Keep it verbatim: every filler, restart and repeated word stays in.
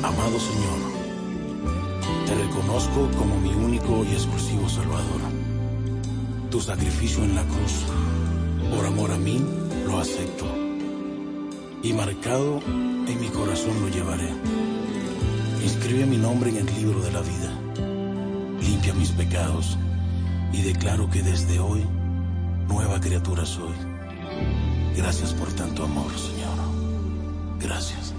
Amado Señor, te reconozco como mi único y exclusivo Salvador. Tu sacrificio en la cruz, por amor a mí, lo acepto. Y marcado en mi corazón lo llevaré. Inscribe mi nombre en el libro de la vida. Limpia mis pecados y declaro que desde hoy nueva criatura soy. Gracias por tanto amor, Señor. Gracias.